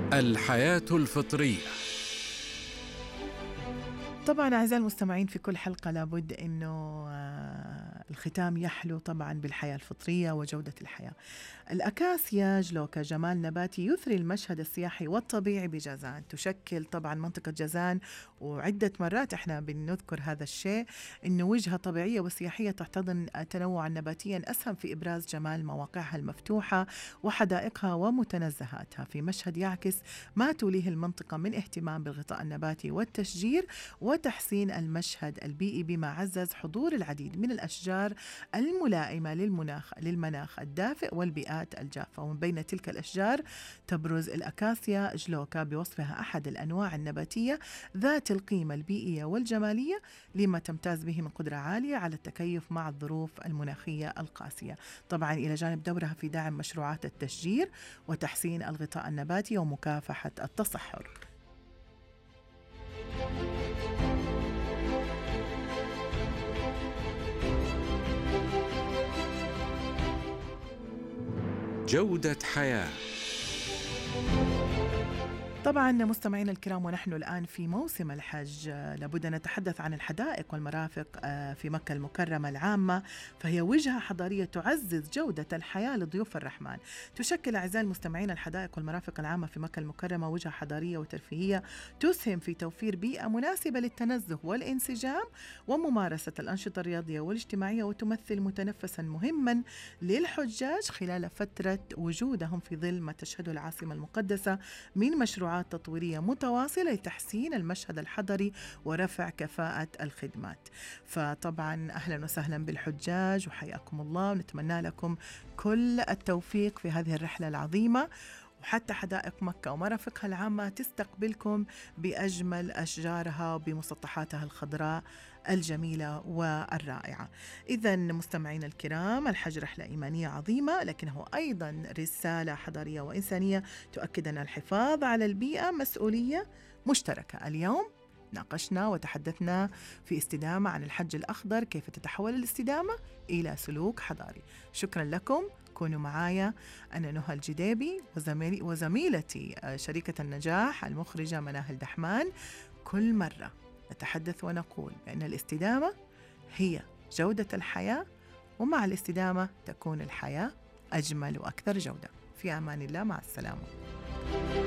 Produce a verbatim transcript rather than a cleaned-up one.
الحياة الفطرية. طبعا أعزائي المستمعين، في كل حلقة لابد أنه الختام يحلو طبعا بالحياة الفطرية وجودة الحياة. الأكاسيا جلوكا جمال نباتي يثري المشهد السياحي والطبيعي بجازان. تشكل طبعا منطقة جازان، وعدة مرات احنا بنذكر هذا الشيء، أنه وجهة طبيعية وسياحية تحتضن تنوعا نباتيا أسهم في إبراز جمال مواقعها المفتوحة وحدائقها ومتنزهاتها، في مشهد يعكس ما توليه المنطقة من اهتمام بالغطاء النباتي والتشجير وتحسين المشهد البيئي، بما عزز حضور العديد من الأشجار الملائمة للمناخ للمناخ الدافئ والبيئات الجافة. ومن بين تلك الأشجار تبرز الأكاسيا جلوكا بوصفها أحد الأنواع النباتية ذات القيمة البيئية والجمالية، لما تمتاز به من قدرة عالية على التكيف مع الظروف المناخية القاسية، طبعا إلى جانب دورها في دعم مشروعات التشجير وتحسين الغطاء النباتي ومكافحة التصحر. جودة حياة. طبعا مستمعينا الكرام، ونحن الآن في موسم الحج، لابد أن نتحدث عن الحدائق والمرافق في مكة المكرمة العامة، فهي وجهة حضارية تعزز جودة الحياة لضيوف الرحمن. تشكل أعزائي المستمعين الحدائق والمرافق العامة في مكة المكرمة وجهة حضارية وترفيهية تسهم في توفير بيئة مناسبة للتنزه والانسجام وممارسة الأنشطة الرياضية والاجتماعية، وتمثل متنفسا مهما للحجاج خلال فترة وجودهم في ظل ما تشهده العاصمة المقدسة من مشروعات تطويرية متواصلة لتحسين المشهد الحضري ورفع كفاءة الخدمات. فطبعا أهلا وسهلا بالحجاج وحياكم الله، ونتمنى لكم كل التوفيق في هذه الرحلة العظيمة، وحتى حدائق مكة ومرافقها العامة تستقبلكم بأجمل أشجارها وبمسطحاتها الخضراء الجميلة والرائعة. إذن مستمعين الكرام، الحج رحلة إيمانية عظيمة، لكنه أيضا رسالة حضارية وإنسانية تؤكد أن الحفاظ على البيئة مسؤولية مشتركة. اليوم ناقشنا وتحدثنا في استدامة عن الحج الأخضر، كيف تتحول الاستدامة إلى سلوك حضاري. شكرا لكم، كونوا معايا. أنا نهى الجديبي وزميلي وزميلتي شريكة النجاح المخرجة مناهل دحمان. كل مرة نتحدث ونقول بأن الاستدامة هي جودة الحياة، ومع الاستدامة تكون الحياة أجمل وأكثر جودة. في أمان الله، مع السلامة.